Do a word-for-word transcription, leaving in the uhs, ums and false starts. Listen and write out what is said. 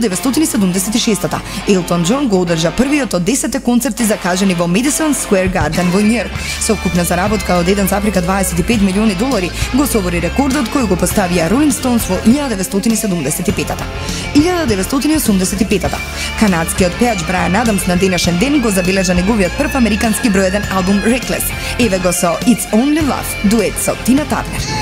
илјада деветстотини седумдесет и шеста. Елтон Џон го одржа првиот од десетте концерти закажани во Madison Square Garden во Њујорк. Со вкупна заработка од еден запирка дваесет и пет милиони долари го собори рекордот кој го поставија Rolling Stones во илјада деветстотини седумдесет и пета. илјада деветстотини осумдесет и пета. Канадскиот пеач Брайан Адамс на денешен ден го забележа неговиот прв американски број еден албум Reckless. Еве го со It's Only Love, дует со Тина Тарнер.